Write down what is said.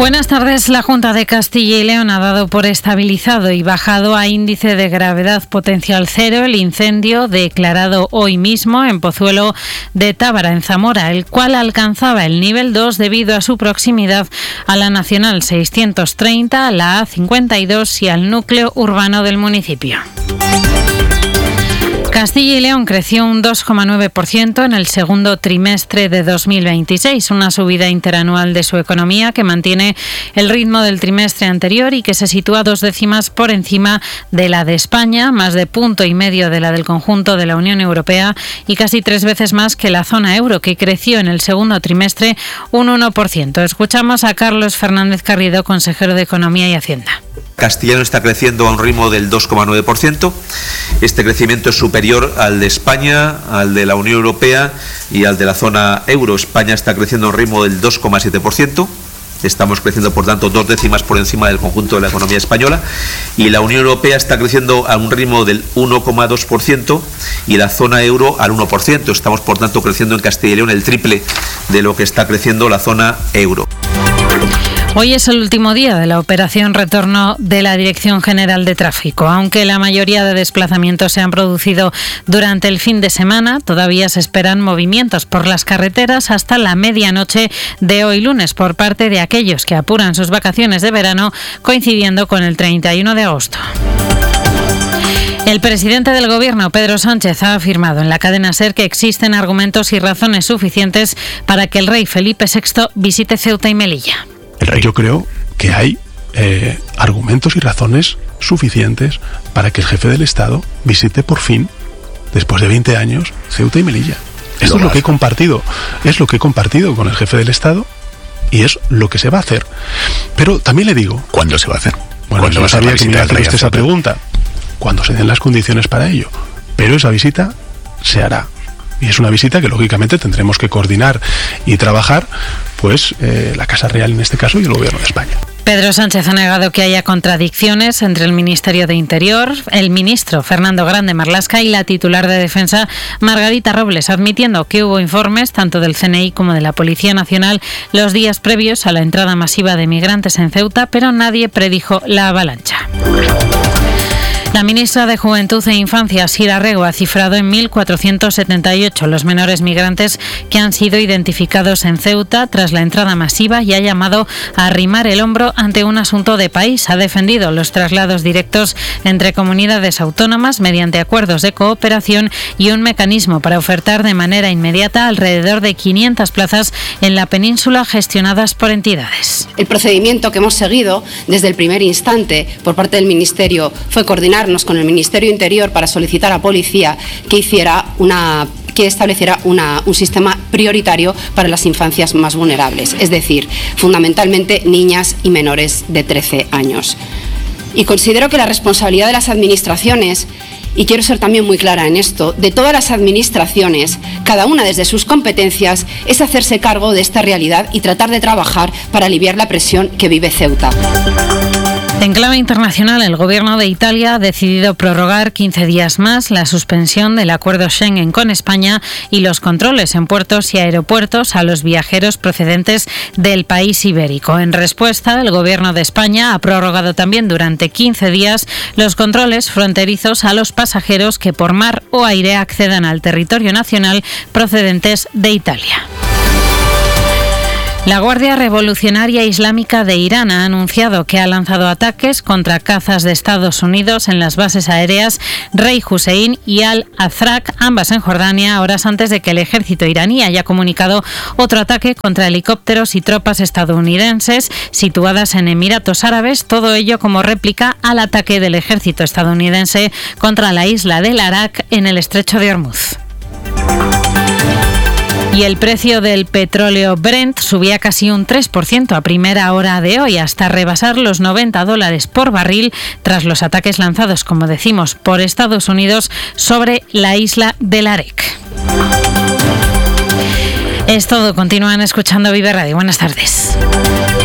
Buenas tardes. La Junta de Castilla y León ha dado por estabilizado y bajado a índice de gravedad potencial 0 el incendio declarado hoy mismo en Pozuelo de Tábara, en Zamora, el cual alcanzaba el nivel 2 debido a su proximidad a la Nacional 630, la A52 y al núcleo urbano del municipio. Castilla y León creció un 2,9% en el segundo trimestre de 2026, una subida interanual de su economía que mantiene el ritmo del trimestre anterior y que se sitúa 2 décimas por encima de la de España, más de 1,5 puntos de la del conjunto de la Unión Europea y casi 3 veces más que la zona euro, que creció en el segundo trimestre un 1%. Escuchamos a Carlos Fernández Carrido, consejero de Economía y Hacienda. Castilla y León está creciendo a un ritmo del 2,9%. Este crecimiento es superior al de España, al de la Unión Europea y al de la zona euro. España está creciendo a un ritmo del 2,7%. Estamos creciendo, por tanto, 2 décimas por encima del conjunto de la economía española. Y la Unión Europea está creciendo a un ritmo del 1,2% y la zona euro al 1%. Estamos, por tanto, creciendo en Castilla y León el triple de lo que está creciendo la zona euro. Hoy es el último día de la operación retorno de la Dirección General de Tráfico. Aunque la mayoría de desplazamientos se han producido durante el fin de semana, todavía se esperan movimientos por las carreteras hasta la medianoche de hoy lunes por parte de aquellos que apuran sus vacaciones de verano, coincidiendo con el 31 de agosto. El presidente del Gobierno, Pedro Sánchez, ha afirmado en la cadena SER que existen argumentos y razones suficientes para que el rey Felipe VI visite Ceuta y Melilla. Yo creo que hay argumentos y razones suficientes para que el jefe del Estado visite por fin, después de 20 años, Ceuta y Melilla. Esto es lo que he compartido. Es lo que he compartido con el jefe del Estado y es lo que se va a hacer. Pero también le digo... ¿Cuándo se va a hacer? Bueno, yo sabía que me iba a hacer usted esa pregunta. Cuando se den las condiciones para ello. Pero esa visita se hará. Y es una visita que lógicamente tendremos que coordinar y trabajar, pues la Casa Real en este caso y el Gobierno de España. Pedro Sánchez ha negado que haya contradicciones entre el Ministerio de Interior, el ministro Fernando Grande Marlaska y la titular de Defensa Margarita Robles, admitiendo que hubo informes tanto del CNI como de la Policía Nacional los días previos a la entrada masiva de migrantes en Ceuta, pero nadie predijo la avalancha. La ministra de Juventud e Infancia, Sira Rego, ha cifrado en 1.478 los menores migrantes que han sido identificados en Ceuta tras la entrada masiva y ha llamado a arrimar el hombro ante un asunto de país. Ha defendido los traslados directos entre comunidades autónomas mediante acuerdos de cooperación y un mecanismo para ofertar de manera inmediata alrededor de 500 plazas en la península gestionadas por entidades. El procedimiento que hemos seguido desde el primer instante por parte del Ministerio fue coordinarnos con el Ministerio de Interior para solicitar a Policía que estableciera un sistema prioritario para las infancias más vulnerables, es decir, fundamentalmente niñas y menores de 13 años. Y considero que la responsabilidad de las administraciones, y quiero ser también muy clara en esto, de todas las administraciones, cada una desde sus competencias, es hacerse cargo de esta realidad y tratar de trabajar para aliviar la presión que vive Ceuta. En clave internacional, el Gobierno de Italia ha decidido prorrogar 15 días más la suspensión del acuerdo Schengen con España y los controles en puertos y aeropuertos a los viajeros procedentes del país ibérico. En respuesta, el Gobierno de España ha prorrogado también durante 15 días los controles fronterizos a los pasajeros que por mar o aire accedan al territorio nacional procedentes de Italia. La Guardia Revolucionaria Islámica de Irán ha anunciado que ha lanzado ataques contra cazas de Estados Unidos en las bases aéreas Rey Hussein y Al-Azraq, ambas en Jordania, horas antes de que el ejército iraní haya comunicado otro ataque contra helicópteros y tropas estadounidenses situadas en Emiratos Árabes, todo ello como réplica al ataque del ejército estadounidense contra la isla del Arak en el estrecho de Hormuz. Y el precio del petróleo Brent subía casi un 3% a primera hora de hoy, hasta rebasar los $90 por barril tras los ataques lanzados, como decimos, por Estados Unidos sobre la isla del Arak. Es todo. Continúan escuchando Vive Radio. Buenas tardes.